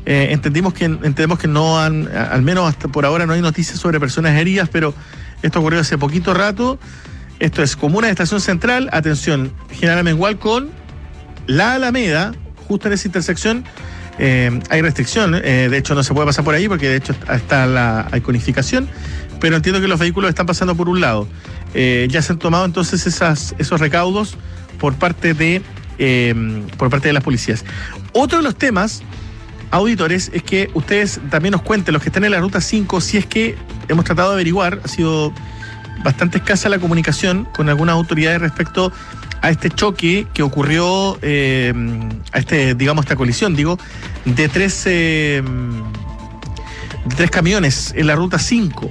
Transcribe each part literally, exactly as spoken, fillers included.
Eh, entendimos que, entendemos que no han, al menos hasta por ahora no hay noticias sobre personas heridas, pero esto ocurrió hace poquito rato. Esto es comuna de Estación Central, atención, General Mengual con la Alameda, justo en esa intersección. Eh, hay restricción, eh, de hecho no se puede pasar por ahí porque de hecho está la iconificación, pero entiendo que los vehículos están pasando por un lado. Eh, ya se han tomado entonces esas, esos recaudos por parte de eh, por parte de las policías. Otro de los temas, auditores, es que ustedes también nos cuenten, los que están en la ruta cinco, si es que hemos tratado de averiguar, ha sido bastante escasa la comunicación con algunas autoridades respecto a este choque que ocurrió, eh, a este, digamos, esta colisión, digo, de tres, eh, de tres camiones en la ruta cinco.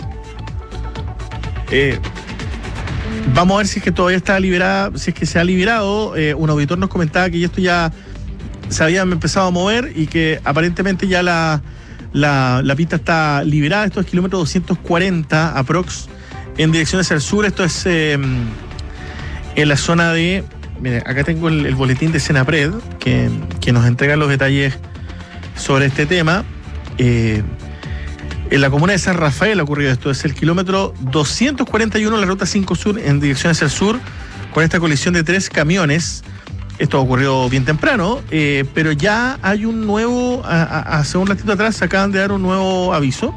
Eh, vamos a ver si es que todavía está liberada, si es que se ha liberado. Eh, un auditor nos comentaba que esto ya se había empezado a mover y que aparentemente ya la, la, la pista está liberada. Esto es kilómetro doscientos cuarenta aprox en dirección hacia el sur. Esto es eh, en la zona de, mire, acá tengo el, el boletín de Senapred que, que nos entrega los detalles sobre este tema. Eh, en la comuna de San Rafael ha ocurrido esto, es el kilómetro doscientos cuarenta y uno, la ruta cinco sur en dirección hacia el sur, con esta colisión de tres camiones. Esto ocurrió bien temprano, eh, pero ya hay un nuevo, a, a, hace un ratito atrás acaban de dar un nuevo aviso.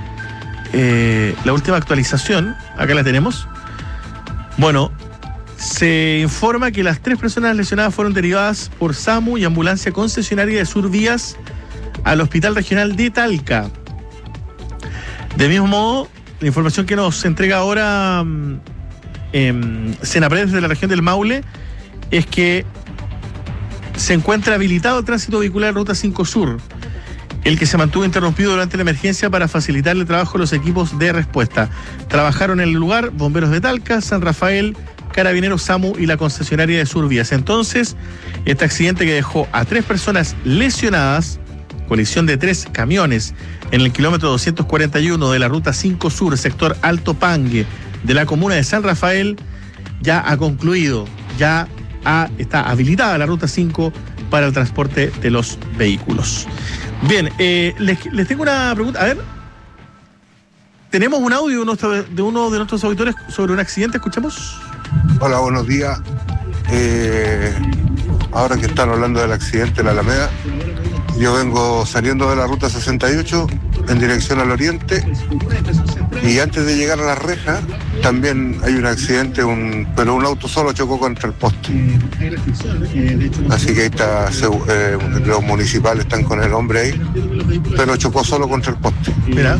Eh, la última actualización, acá la tenemos. Bueno, se informa que las tres personas lesionadas fueron derivadas por SAMU y ambulancia concesionaria de Survías al Hospital Regional de Talca. De mismo modo, la información que nos entrega ahora eh, Senapred desde la región del Maule es que se encuentra habilitado el tránsito vehicular en Ruta cinco Sur, el que se mantuvo interrumpido durante la emergencia para facilitar el trabajo de los equipos de respuesta. Trabajaron en el lugar bomberos de Talca, San Rafael, Carabineros, SAMU y la concesionaria de Survías. Entonces, este accidente que dejó a tres personas lesionadas, colisión de tres camiones en el kilómetro doscientos cuarenta y uno de la Ruta cinco Sur, sector Alto Pangue, de la comuna de San Rafael, ya ha concluido, ya ha, está habilitada la Ruta cinco para el transporte de los vehículos. Bien, eh, les, les tengo una pregunta. A ver, tenemos un audio de, nuestro, de uno de nuestros auditores sobre un accidente. Escuchemos. Hola, buenos días. Eh, ahora que están hablando del accidente de la Alameda, yo vengo saliendo de la ruta sesenta y ocho en dirección al oriente y antes de llegar a la reja también hay un accidente, un, pero un auto solo chocó contra el poste. Así que ahí está, eh, los municipales están con el hombre ahí, pero chocó solo contra el poste. Mira.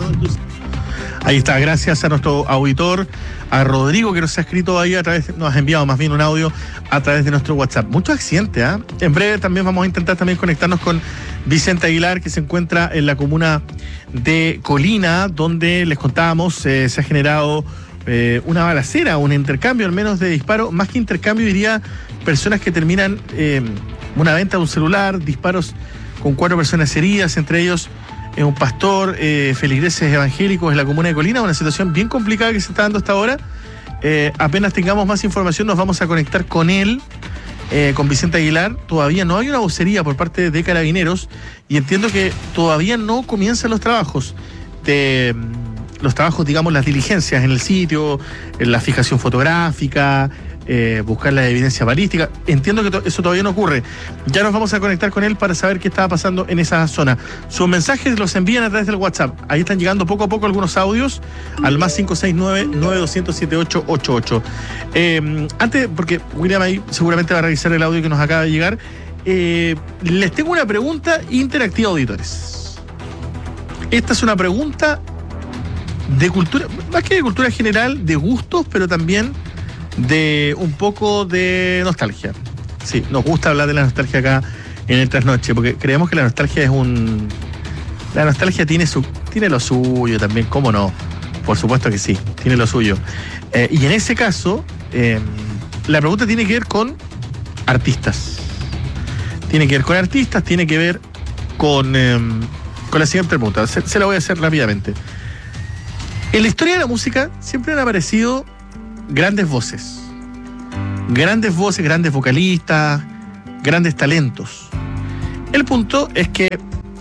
Ahí está, gracias a nuestro auditor, a Rodrigo, que nos ha escrito ahí a través, nos ha enviado más bien un audio a través de nuestro WhatsApp. Muchos accidentes, ¿eh? En breve también vamos a intentar también conectarnos con Vicente Aguilar, que se encuentra en la comuna de Colina, donde les contábamos, eh, se ha generado eh, una balacera, un intercambio al menos de disparo, más que intercambio diría personas que terminan eh, una venta de un celular, disparos con cuatro personas heridas, entre ellos es un pastor, eh, feligreses evangélicos en la comuna de Colina, una situación bien complicada que se está dando hasta ahora. Eh, apenas tengamos más información nos vamos a conectar con él, eh, con Vicente Aguilar. Todavía no hay una vocería por parte de Carabineros y entiendo que todavía no comienzan los trabajos de los trabajos, digamos, las diligencias en el sitio, en la fijación fotográfica, eh, buscar la evidencia balística. Entiendo que to- eso todavía no ocurre. Ya nos vamos a conectar con él para saber qué estaba pasando en esa zona. Sus mensajes los envían a través del WhatsApp. Ahí están llegando poco a poco algunos audios al más cinco seis nueve, nueve dos cero siete ocho ocho ocho. Eh, antes, porque William ahí seguramente va a revisar el audio que nos acaba de llegar, eh, les tengo una pregunta interactiva, auditores. Esta es una pregunta de cultura, más que de cultura general, de gustos, pero también de un poco de nostalgia. Sí, nos gusta hablar de la nostalgia acá en el Trasnoche, porque creemos que la nostalgia es un... La nostalgia tiene su tiene lo suyo también, ¿cómo no? Por supuesto que sí, tiene lo suyo. Eh, y en ese caso, eh, la pregunta tiene que ver con artistas. Tiene que ver con artistas, tiene que ver con, eh, con la siguiente pregunta. Se, se la voy a hacer rápidamente. En la historia de la música siempre han aparecido grandes voces. Grandes voces, grandes vocalistas, grandes talentos. El punto es que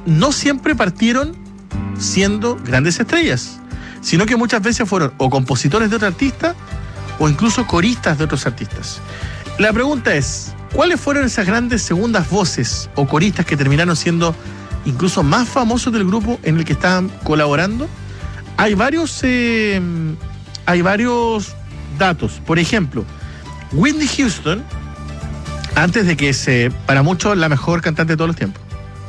no siempre partieron siendo grandes estrellas, sino que muchas veces fueron o compositores de otro artista o incluso coristas de otros artistas. La pregunta es, ¿cuáles fueron esas grandes segundas voces o coristas que terminaron siendo incluso más famosos del grupo en el que estaban colaborando? Hay varios, eh, hay varios datos. Por ejemplo, Whitney Houston, antes de que se, para muchos, la mejor cantante de todos los tiempos.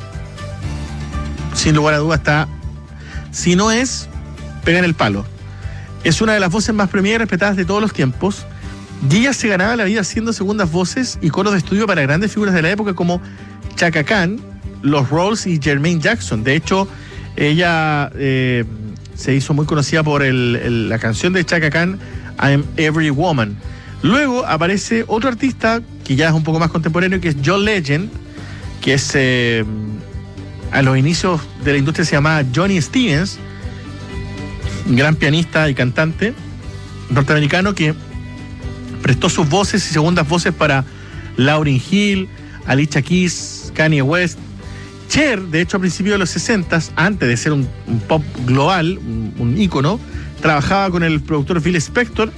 Sin lugar a duda está, si no es, pega en el palo. Es una de las voces más premiadas y respetadas de todos los tiempos. Y ella se ganaba la vida haciendo segundas voces y coros de estudio para grandes figuras de la época como Chaka Khan, los Rolls y Jermaine Jackson. De hecho, ella eh, se hizo muy conocida por el, el, la canción de Chaka Khan, I'm Every Woman. Luego aparece otro artista que ya es un poco más contemporáneo, que es John Legend, que es eh, a los inicios de la industria se llamaba Johnny Stevens, un gran pianista y cantante norteamericano que prestó sus voces y segundas voces para Lauryn Hill, Alicia Keys, Kanye West. Cher, de hecho, a principios de los sesentas, antes de ser un, un pop global, un, un ícono, trabajaba con el productor Phil Spector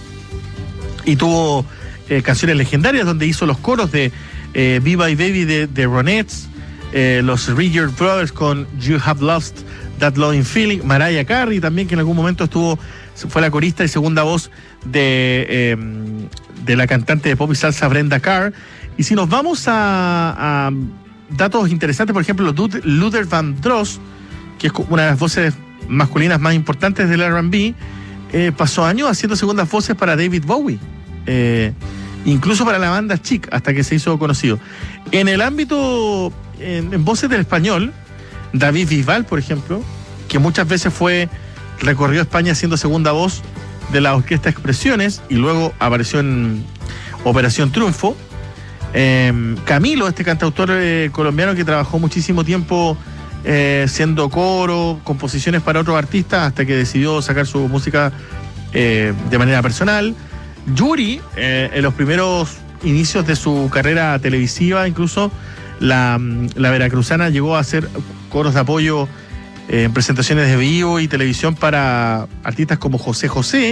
y tuvo eh, canciones legendarias donde hizo los coros de eh, Viva y Baby de, de Ronettes, eh, los Rigger Brothers con You Have Lost That Loving Feeling, Mariah Carey también, que en algún momento estuvo, fue la corista y segunda voz de, eh, de la cantante de pop y salsa Brenda Carr. Y si nos vamos a, a datos interesantes, por ejemplo, Luther Vandross, que es una de las voces masculinas más importantes del R and B, eh, pasó años haciendo segundas voces para David Bowie, eh, incluso para la banda Chic, hasta que se hizo conocido. En el ámbito, en, en voces del español, David Bisbal, por ejemplo, que muchas veces fue, recorrió España siendo segunda voz de la orquesta Expresiones y luego apareció en Operación Triunfo. Eh, Camilo, este cantautor eh, colombiano que trabajó muchísimo tiempo eh, siendo coro, composiciones para otros artistas, hasta que decidió sacar su música eh, de manera personal. Yuri, eh, en los primeros inicios de su carrera televisiva, incluso la, la veracruzana llegó a hacer coros de apoyo eh, en presentaciones de vivo y televisión para artistas como José José,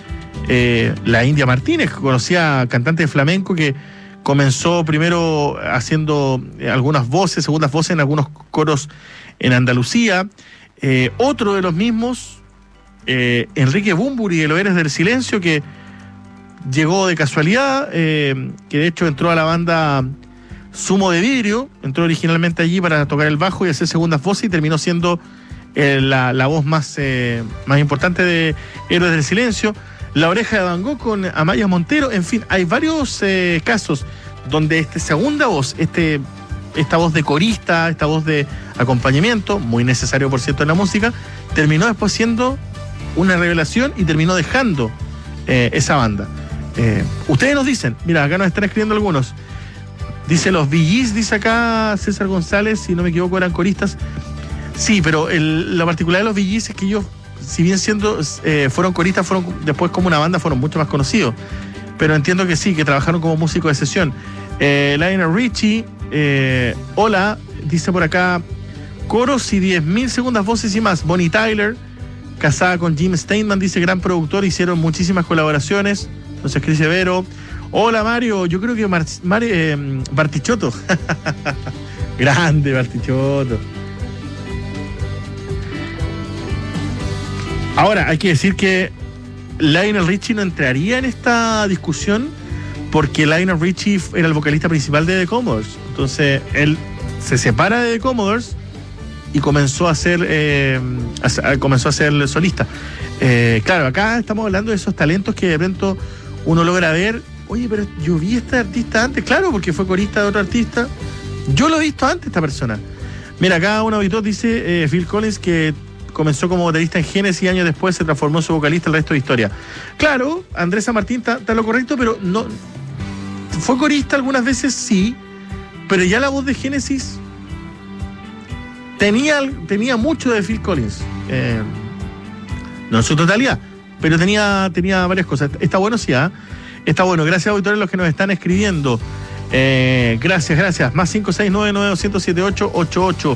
eh, la India Martínez, conocida cantante de flamenco que comenzó primero haciendo algunas voces, segundas voces en algunos coros en Andalucía. Eh, otro de los mismos, eh, Enrique Bunbury de Los Héroes del Silencio, que llegó de casualidad, eh, que de hecho entró a la banda Zumo de Vidrio, entró originalmente allí para tocar el bajo y hacer segundas voces y terminó siendo eh, la, la voz más, eh, más importante de Héroes del Silencio. La Oreja de Van Gogh con Amaya Montero. En fin, hay varios eh, casos donde esta segunda voz, este, esta voz de corista, esta voz de acompañamiento, muy necesario por cierto en la música, terminó después siendo una revelación y terminó dejando eh, esa banda. Eh, ustedes nos dicen, mira, acá nos están escribiendo algunos. Dice los Bee Gees, dice acá César González, si no me equivoco eran coristas. Sí, pero el, la particularidad de los Bee Gees es que ellos, si bien siendo eh, fueron coristas, fueron después como una banda, fueron mucho más conocidos. Pero entiendo que sí, que trabajaron como músicos de sesión. Eh, Lionel Richie, eh, hola, dice por acá, coros y diez mil segundas voces y más. Bonnie Tyler, casada con Jim Steinman, dice gran productor, hicieron muchísimas colaboraciones. Entonces, Cris Severo. Hola Mario, yo creo que Mar Mar eh, Bartichotto. Grande Bartichotto. Ahora, hay que decir que Lionel Richie no entraría en esta discusión porque Lionel Richie era el vocalista principal de The Commodores. Entonces, él se separa de The Commodores y comenzó a ser, eh, a, comenzó a ser solista. Eh, claro, acá estamos hablando de esos talentos que de pronto uno logra ver. Oye, pero yo vi a este artista antes, claro, porque fue corista de otro artista. Yo lo he visto antes, esta persona. Mira, acá un auditor dice, eh, Phil Collins, que comenzó como baterista en Genesis y años después se transformó en su vocalista, el resto de historia. Claro, Andrés San Martín está, está lo correcto, pero no. Fue corista algunas veces, sí, pero ya la voz de Genesis tenía, tenía mucho de Phil Collins. Eh, no en su totalidad, pero tenía, tenía varias cosas. Está bueno, sí, ¿ah? ¿eh? Está bueno, gracias a auditores los que nos están escribiendo. Eh, gracias, gracias. Más cinco seis nueve nueve dos cero siete ocho ocho ocho.